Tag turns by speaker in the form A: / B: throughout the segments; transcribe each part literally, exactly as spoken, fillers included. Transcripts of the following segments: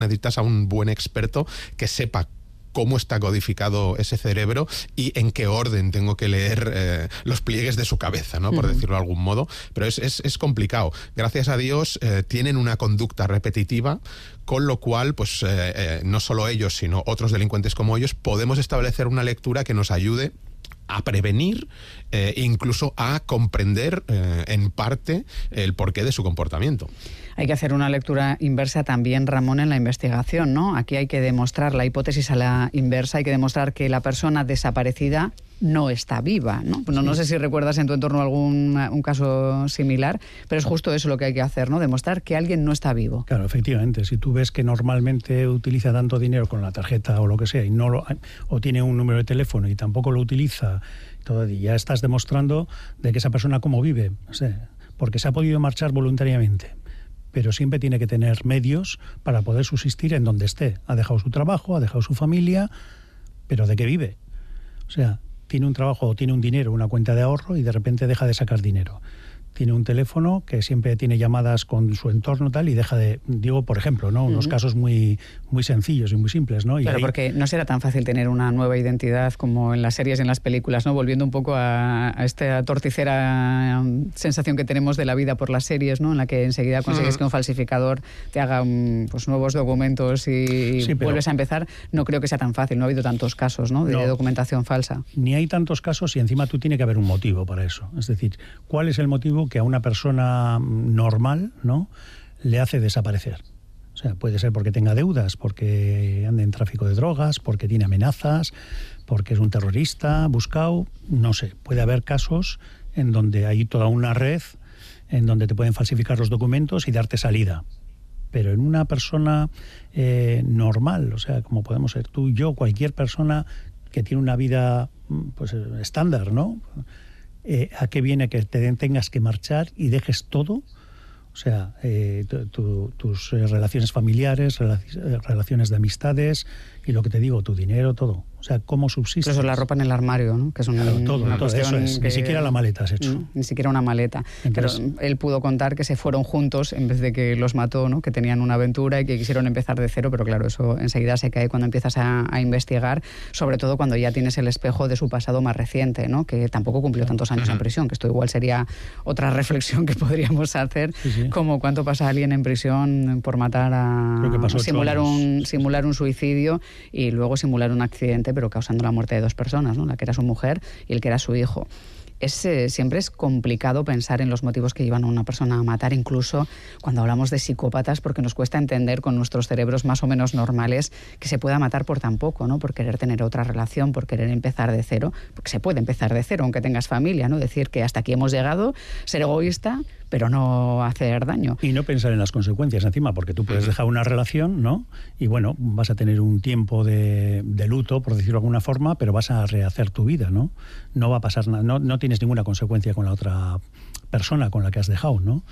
A: necesitas a un buen experto que sepa cómo está codificado ese cerebro y en qué orden tengo que leer eh, los pliegues de su cabeza, ¿no? Por uh-huh. decirlo de algún modo. Pero es, es, es complicado. Gracias a Dios eh, tienen una conducta repetitiva, con lo cual, pues eh, eh, no solo ellos, sino otros delincuentes como ellos, podemos establecer una lectura que nos ayude a prevenir e eh, incluso a comprender eh, en parte el porqué de su comportamiento.
B: Hay que hacer una lectura inversa también, Ramón, en la investigación, ¿no? Aquí hay que demostrar la hipótesis a la inversa, hay que demostrar que la persona desaparecida no está viva, ¿no? No, no sé si recuerdas en tu entorno algún un caso similar, pero es justo eso lo que hay que hacer, ¿no? Demostrar que alguien no está vivo.
C: Claro, efectivamente. Si tú ves que normalmente utiliza tanto dinero con la tarjeta o lo que sea, y no lo, o tiene un número de teléfono y tampoco lo utiliza, todo, y ya estás demostrando de que esa persona cómo vive, o sea, porque se ha podido marchar voluntariamente, pero siempre tiene que tener medios para poder subsistir en donde esté. Ha dejado su trabajo, ha dejado su familia, pero ¿de qué vive? O sea, tiene un trabajo o tiene un dinero, una cuenta de ahorro y de repente deja de sacar dinero. Tiene un teléfono que siempre tiene llamadas con su entorno tal y deja de, digo, por ejemplo, ¿no? Unos uh-huh. casos muy, muy sencillos y muy simples, ¿no? Y
B: claro,
C: ahí...
B: porque no será tan fácil tener una nueva identidad como en las series y en las películas, ¿no? Volviendo un poco a, a esta torticera sensación que tenemos de la vida por las series, ¿no? En la que enseguida consigues uh-huh. que un falsificador te haga um, pues, nuevos documentos y sí, pero... vuelves a empezar. No creo que sea tan fácil, no ha habido tantos casos, ¿no? De no, documentación falsa.
C: Ni hay tantos casos y encima tú tiene que haber un motivo para eso. Es decir, ¿cuál es el motivo que a una persona normal, ¿no?, le hace desaparecer? O sea, puede ser porque tenga deudas, porque anda en tráfico de drogas, porque tiene amenazas, porque es un terrorista buscado, no sé. Puede haber casos en donde hay toda una red en donde te pueden falsificar los documentos y darte salida. Pero en una persona eh, normal, o sea, como podemos ser tú, yo, cualquier persona que tiene una vida pues estándar, ¿no?, Eh, ¿a qué viene que te tengas que marchar y dejes todo? O sea, eh, tu, tu, tus relaciones familiares, relaciones de amistades y lo que te digo, tu dinero, todo. O sea, ¿cómo subsistes?
B: Eso es la ropa en el armario, ¿no? Que es una,
C: claro, todo,
B: una
C: todo eso es.
B: que,
C: ni siquiera la maleta has hecho.
B: No, ni siquiera una maleta. Entonces, pero él pudo contar que se fueron juntos en vez de que los mató, ¿no? Que tenían una aventura y que quisieron empezar de cero, pero claro, eso enseguida se cae cuando empiezas a, a investigar, sobre todo cuando ya tienes el espejo de su pasado más reciente, ¿no? Que tampoco cumplió tantos años en prisión, que esto igual sería otra reflexión que podríamos hacer, sí, sí. como cuánto pasa alguien en prisión por matar a... simular un, simular un suicidio y luego simular un accidente, pero causando la muerte de dos personas, ¿no? La que era su mujer y el que era su hijo. Es, eh, siempre es complicado pensar en los motivos que llevan a una persona a matar, incluso cuando hablamos de psicópatas, porque nos cuesta entender con nuestros cerebros más o menos normales que se pueda matar por tan poco, ¿no? Por querer tener otra relación, por querer empezar de cero, porque se puede empezar de cero aunque tengas familia, ¿no? Decir que hasta aquí hemos llegado, ser egoísta, pero no hacer daño.
C: Y no pensar en las consecuencias encima, porque tú puedes dejar una relación, ¿no? Y bueno, vas a tener un tiempo de, de luto, por decirlo de alguna forma, pero vas a rehacer tu vida, ¿no? No va a pasar nada, no, no tienes ninguna consecuencia con la otra persona con la que has dejado, ¿no?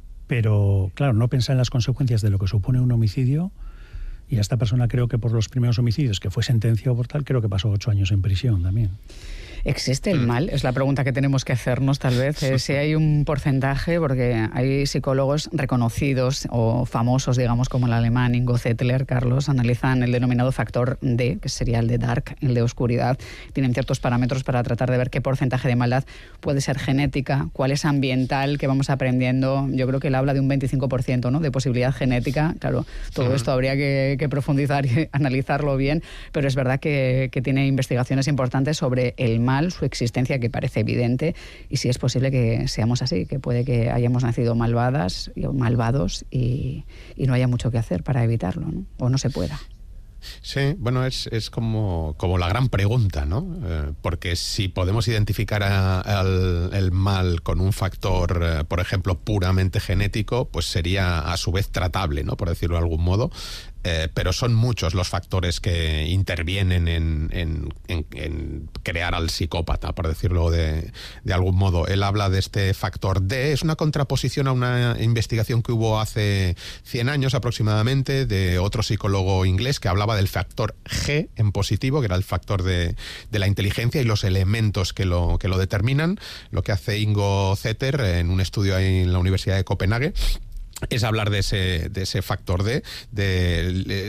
C: Pero, claro, no pensar en las consecuencias de lo que supone un homicidio. Y a esta persona creo que por los primeros homicidios que fue sentenciado por tal, creo que pasó ocho años en prisión también.
B: ¿Existe el mal? Es la pregunta que tenemos que hacernos tal vez. Eh, si hay un porcentaje, porque hay psicólogos reconocidos o famosos, digamos, como el alemán Ingo Zettler, Carlos, analizan el denominado factor D, que sería el de dark, el de oscuridad. Tienen ciertos parámetros para tratar de ver qué porcentaje de maldad puede ser genética, cuál es ambiental, que vamos aprendiendo. Yo creo que él habla de un veinticinco por ciento, ¿no?, de posibilidad genética. Claro, todo esto habría que, que profundizar y analizarlo bien, pero es verdad que, que tiene investigaciones importantes sobre el mal, su existencia, que parece evidente, y si es posible que seamos así, que puede que hayamos nacido malvadas o malvados y, y no haya mucho que hacer para evitarlo, ¿no? O no se pueda.
A: Sí, bueno, es, es como, como la gran pregunta, ¿no? Eh, porque si podemos identificar a, al, el mal con un factor, eh, por ejemplo, puramente genético, pues sería a su vez tratable, ¿no?, por decirlo de algún modo. Eh, pero son muchos los factores que intervienen en, en, en, en crear al psicópata, por decirlo de, de algún modo. Él habla de este factor D, es una contraposición a una investigación que hubo hace cien años aproximadamente de otro psicólogo inglés que hablaba del factor G en positivo, que era el factor de, de la inteligencia y los elementos que lo, que lo determinan, lo que hace Ingo Zettler en un estudio ahí en la Universidad de Copenhague. es hablar de ese, de ese factor D, de